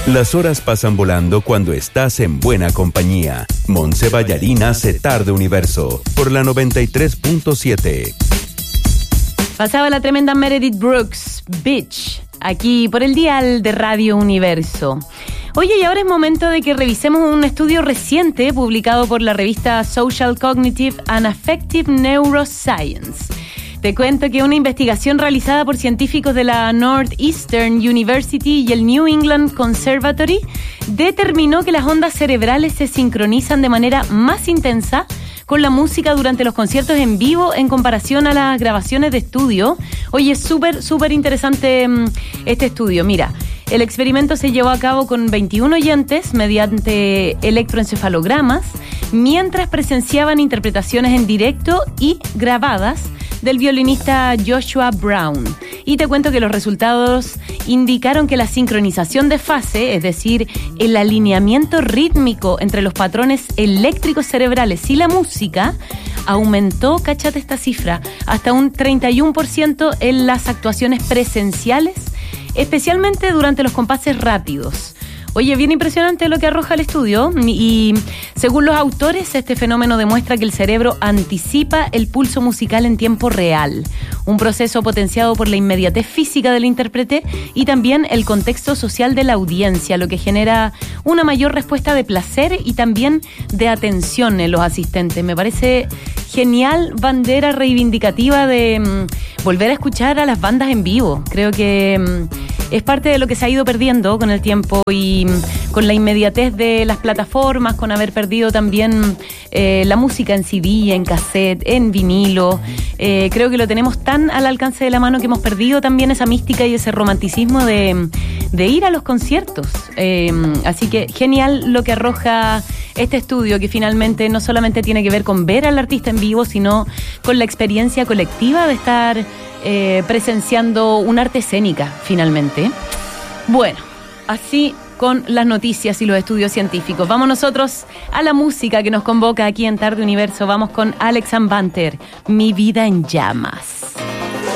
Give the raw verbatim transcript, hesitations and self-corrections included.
Las horas pasan volando cuando estás en buena compañía. Montse Ballarín hace Tarde Universo por la noventa y tres punto siete. Pasaba la tremenda Meredith Brooks, Bitch, aquí por el dial de Radio Universo. Oye, y ahora es momento de que revisemos un estudio reciente publicado por la revista Social Cognitive and Affective Neuroscience. Te cuento que una investigación realizada por científicos de la Northeastern University y el New England Conservatory determinó que las ondas cerebrales se sincronizan de manera más intensa con la música durante los conciertos en vivo en comparación a las grabaciones de estudio. Oye, es súper, súper interesante este estudio. Mira, el experimento se llevó a cabo con veintiún oyentes mediante electroencefalogramas mientras presenciaban interpretaciones en directo y grabadas del violinista Joshua Brown. Y te cuento que los resultados indicaron que la sincronización de fase, es decir, el alineamiento rítmico entre los patrones eléctricos cerebrales y la música, aumentó, cáchate esta cifra, hasta un treinta y uno por ciento en las actuaciones presenciales, especialmente durante los compases rápidos. Oye, bien impresionante lo que arroja el estudio y según los autores, este fenómeno demuestra que el cerebro anticipa el pulso musical en tiempo real, un proceso potenciado por la inmediatez física del intérprete y también el contexto social de la audiencia, lo que genera una mayor respuesta de placer y también de atención en los asistentes. Me parece genial bandera reivindicativa de mmm, volver a escuchar a las bandas en vivo. Creo que mmm, es parte de lo que se ha ido perdiendo con el tiempo y con la inmediatez de las plataformas, con haber perdido también eh, la música en C D, en cassette, en vinilo. Eh, creo que lo tenemos tan al alcance de la mano que hemos perdido también esa mística y ese romanticismo de, de ir a los conciertos. Eh, así que genial lo que arroja este estudio, que finalmente no solamente tiene que ver con ver al artista en vivo, sino con la experiencia colectiva de estar eh, presenciando una arte escénica, finalmente. Bueno, así con las noticias y los estudios científicos. Vamos nosotros a la música que nos convoca aquí en Tarde Universo. Vamos con Alex and Banter, Mi vida en llamas.